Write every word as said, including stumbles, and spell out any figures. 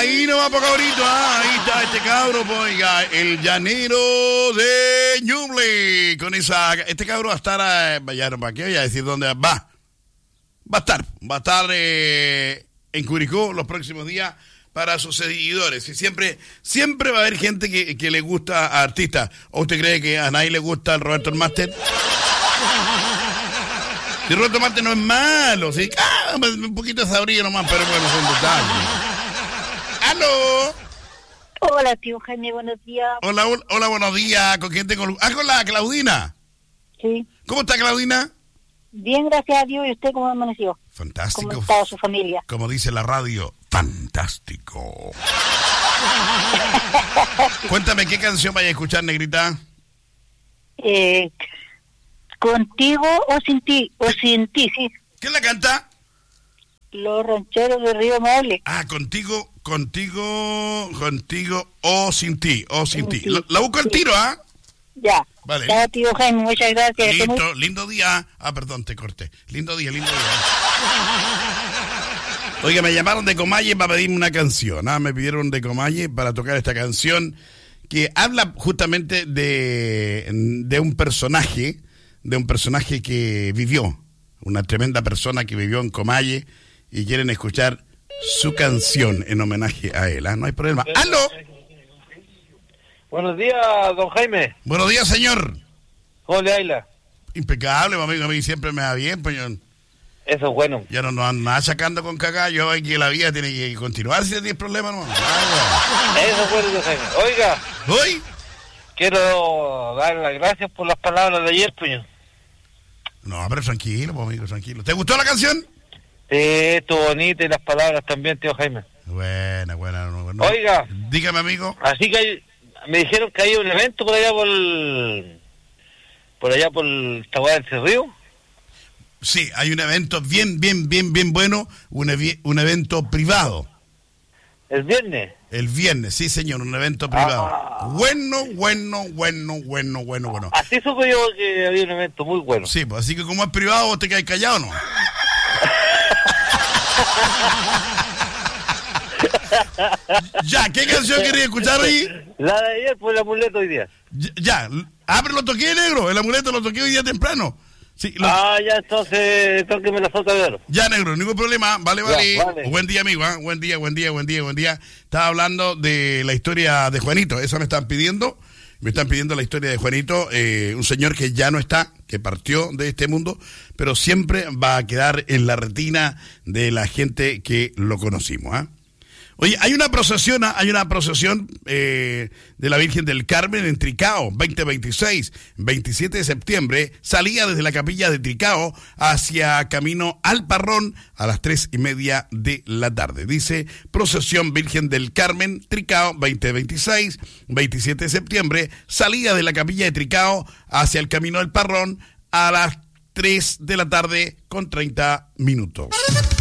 Ahí no va por cabrito, ah, ahí está este cabro, pues, oiga, el llanero de Ñuble. Con esa, este cabro va a estar, eh, vaya, ¿para qué voy a decir dónde va? Va a estar, va a estar eh, en Curicó los próximos días para sus seguidores. Y siempre, siempre va a haber gente que, que le gusta a artistas. ¿O usted cree que a nadie le gusta el Roberto el Máster? Si Roberto Marte no es malo, sí, ah, un poquito de sabría nomás, pero bueno, son detalles. ¡Aló! Hola, tío Jaime, buenos días. Hola, hola, hola, buenos días. ¿Con quién tengo? Ah, con la Claudina. Sí. ¿Cómo está, Claudina? Bien, gracias a Dios. ¿Y usted cómo amaneció? Fantástico. ¿Cómo está su familia? Como dice la radio, fantástico. Cuéntame, ¿qué canción vaya a escuchar, negrita? Eh... Contigo o sin ti, o sin ti, sí. ¿Quién la canta? Los rancheros de Río Maule. Ah, contigo, contigo, contigo o sin ti, o sin, sin ti. ti. La, la busco al sí. tiro, ¿ah? ¿eh? Ya. Vale. Ya, tío Jaime, muchas gracias. Listo, muy... lindo día. Ah, perdón, te corté. Lindo día, lindo día. Oiga, me llamaron de Comalle para pedirme una canción, ¿ah? Me pidieron de Comalle para tocar esta canción que habla justamente de, de un personaje... de un personaje que vivió, una tremenda persona que vivió en Comalle y quieren escuchar su canción en homenaje a él, ¿eh? No hay problema. ¡Aló! Buenos días, don Jaime. Buenos días, señor. ¿Cómo le baila? Impecable, amigo, a mí siempre me va bien, pues yo... Eso es bueno. Ya no nos anda sacando con cagá, yo aquí la vida tiene que continuar si tienes problemas, ¿no? Eso es bueno, don Jaime. Oiga. ¿Hoy? Quiero dar las gracias por las palabras de ayer, puño. No, pero tranquilo, pues, amigo, tranquilo. ¿Te gustó la canción? Sí, estuvo bonita y las palabras también, tío Jaime. Buena, buena. No, no. Oiga. Dígame, amigo. Así que hay, me dijeron que hay un evento por allá por el, por allá por el Tahuada del Cerrillo. Sí, hay un evento bien, bien, bien, bien bueno, un, ev- un evento privado. ¿El viernes? El viernes, sí, señor, un evento privado. Ah. Bueno, bueno, bueno, bueno, bueno, bueno. Así supe yo que había un evento muy bueno. Sí, pues así que como es privado, ¿vos te quedas callado o no? Ya, ¿qué canción querías escuchar ahí? La de ayer fue el amuleto hoy día. Ya, ya. Ah, pero lo toqué, negro, el amuleto lo toqué hoy día temprano. Sí, lo... Ah, ya, entonces, tóqueme la foto de oro. Ya, negro, ningún problema. Vale, vale. Ya, vale. Buen día, amigo. ¿eh? Buen día, buen día, buen día, buen día. Estaba hablando de la historia de Juanito. Eso me están pidiendo. Me están pidiendo la historia de Juanito. Eh, un señor que ya no está, que partió de este mundo, pero siempre va a quedar en la retina de la gente que lo conocimos. ¿eh? Oye, hay una procesión, hay una procesión eh, de la Virgen del Carmen en Tricao, veinte veintiséis, veintisiete de septiembre, salía desde la capilla de Tricao hacia camino al Parrón a las tres y media de la tarde. Dice, procesión Virgen del Carmen, Tricao, veinte veintiséis, veintisiete de septiembre, salía de la capilla de Tricao hacia el camino al Parrón a las tres de la tarde con treinta minutos.